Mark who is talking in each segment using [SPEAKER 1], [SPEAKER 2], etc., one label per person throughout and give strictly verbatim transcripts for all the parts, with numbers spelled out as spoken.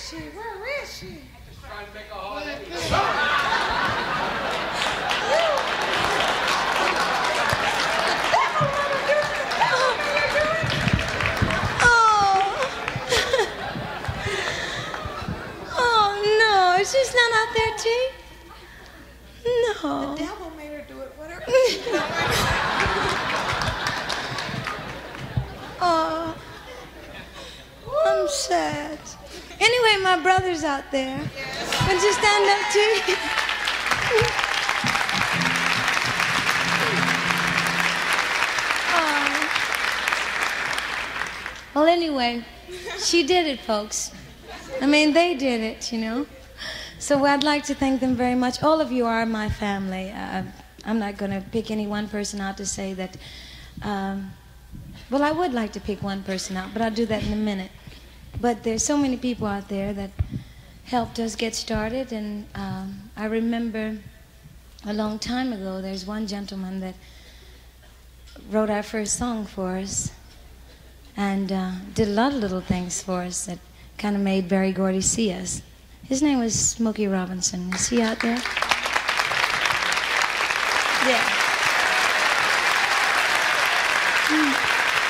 [SPEAKER 1] she? Where is she?
[SPEAKER 2] Just trying to make a holiday.
[SPEAKER 3] Oh, no, she's not out there, T? No.
[SPEAKER 1] The devil made her do it. Whatever.
[SPEAKER 3] Oh, I'm sad. Anyway, my brother's out there. Would you stand up, T? Oh. Well, anyway, she did it, folks. I mean, they did it, you know. So I'd like to thank them very much. All of you are my family. Uh, I'm not going to pick any one person out to say that... Um, well, I would like to pick one person out, but I'll do that in a minute. But there's so many people out there that helped us get started, and um, I remember a long time ago, there's one gentleman that wrote our first song for us and uh, did a lot of little things for us that kind of made Berry Gordy see us. His name was Smokey Robinson. Is he out there? Yeah. Mm.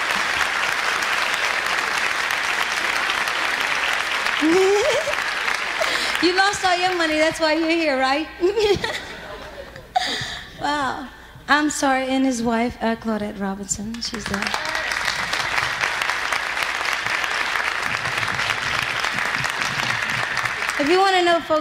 [SPEAKER 3] You lost all your money, that's why you're here, right? Wow. I'm sorry, and his wife, uh, Claudette Robinson, she's there. If you want to know, folks,